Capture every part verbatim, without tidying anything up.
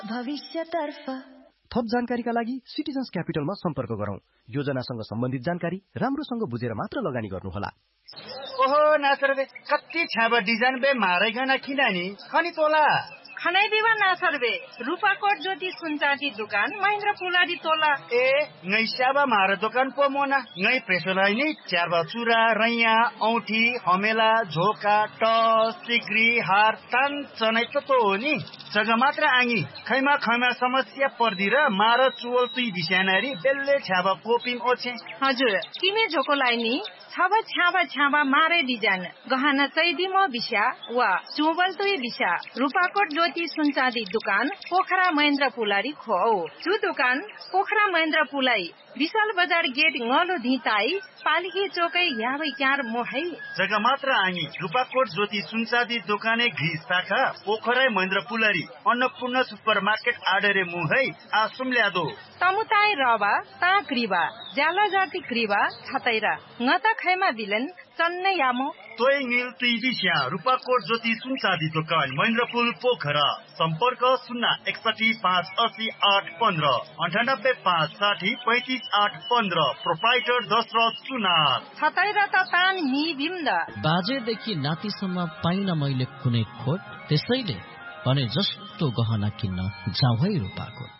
भविष्यतर्फ। थप जानकारीका लागि सिटिजन्स क्यापिटलमा सम्पर्क गरौं। योजनासँग सम्बन्धित जानकारी राम्रोसँग बुझेर मात्र लगानी गर्नुहोला। ओहो नासर बे कति छाबा डिजाइन बे मारेगना किनानी खनी तोला खनै दिवा नासर बे रूपाकोट ज्योति सुनचाँदी दुकान महेन्द्र पुलाडी तोला ए ngै स्याबा मार दोकान पो मोना ngै प्रेसोलाई नि च्यारबा चुरा रैया औठी हमेला झोका टस सिक्री हार तान चनै त तो हो नि जग्गा मात्र आङी खैमा खैमा समस्या पर्दी र मार चुवल तुई बिस्यानारी बेल्ले छाबा कोपिम ओछे हजुर किमे झोकोलाई नि छाबा छाबा छाबा मारे डिजाइन गहना चैदिमो बिस्या वा चुवल तुई बिस्या रूपाकोट ज्योति सुनचाँदी दुकान पोखरा महेन्द्र पुलारी खो चु दुकान पोखरा महेन्द्र पुलाई विशाल बजार गेट ngलो धिताई पालिकी चोकै याबै क्यार मोहै जग्गा मात्र आङी रूपाकोट ज्योति सुनचाँदी दोकाने घी शाखा पोखरा महेन्द्र पुलारी अन्नपूर्ण सुपरमार्केट आडरे मुहै आसुम ल्यादो तमुताई रवा ता क्रिबा ज्याला जाति क्रिबा छतैरा ngata खैमा बिलन चन्नै यामो तोय नील तुई बिस्या रूपाकोट ज्योति सुनचाँदी दोकान महेन्द्रपुल पोखरा सम्पर्क शून्य एकसठी पाँच अस्सी आठ पन्ध्र अन्ठानब्बे पाँच साठी पैँतिस आठ पन्ध्र प्रोप्राइटर दशरथ सुनार छतैरा त तान नि बिम्द बाजेदेखि नातिसम्म पाइन मैले कुनै खोट त्यसैले भने जस्तो गहना किन्न जाऊ है रूपाकोट।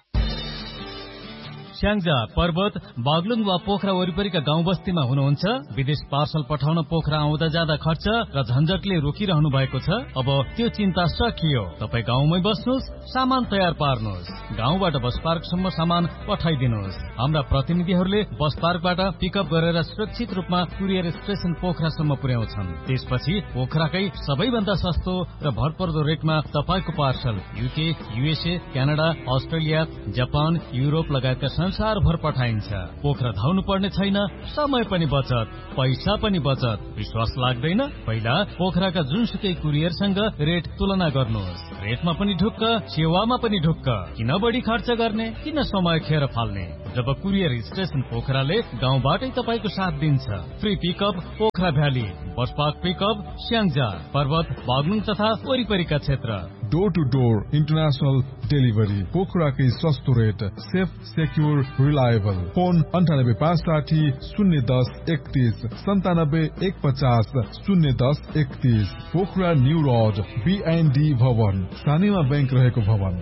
स्याङ्जा पर्वत बागलुङ वा पोखरा वरिपरिका गाउँ बस्तीमा हुनुहुन्छ विदेश पार्सल पठाउन पोखरा आउँदा जाँदा खर्च र झन्झटले रोकिरहनु भएको छ। अब त्यो चिन्ता सकियो। तपाईँ गाउँमै बस्नुहोस्, सामान तयार पार्नुहोस्, गाउँबाट बस पार्कसम्म सामान पठाइदिनुहोस्। हाम्रा प्रतिनिधिहरूले बस पार्कबाट पिकअप गरेर सुरक्षित रूपमा कुरियर स्टेशन पोखरासम्म पुर्याउँछन्। त्यसपछि पोखराकै सबैभन्दा सस्तो र भरपर्दो रेटमा तपाईँको parcel UK, USA, Canada, Australia, Japan, Europe लगायतका संसारभर पठाइन्छ। पोखरा धाउनु पर्ने छैन, समय पनि बचत, पैसा पनि बचत। विश्वास लाग्दैन? पहिला पोखराका जुनसुकै कुरियरसँग रेट तुलना गर्नुहोस्। रेटमा पनि ढुक्क, सेवामा पनि ढुक्क। किन बढी खर्च गर्ने, किन समय खेर फाल्ने? जब कुरियर स्टेशन पोखराले गाउँबाटै तपाईँको साथ दिन्छ। Free pickup Pokhara valley, bus park pickup Syangja, पर्वत बागलुङ तथा वरिपरिका क्षेत्र। Door two door international delivery, पोखराकै सस्तो rate, safe secure reliable. Phone अन्ठानब्बे पाँच साठी शून्य दस एकतीस सन्तानब्बे एक पचास शून्य दस एकतीस। पोखरा न्यू रोड बीएनडी भवन, सानेमा बैंक रहेको भवन।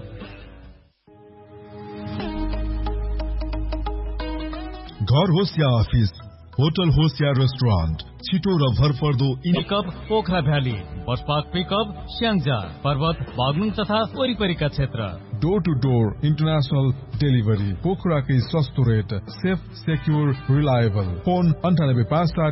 घर होस् या अफिस, होटल होस् या रेस्टुरेन्ट, छिटो र भरपर्दो pickup Pokhara valley, bus park pickup Syangja, पर्वत बागलुङ तथा वरिपरिका क्षेत्र। Door two door international delivery, पोखराकै सस्तो rate, safe secure reliable. Phone अन्ठानब्बे पाँच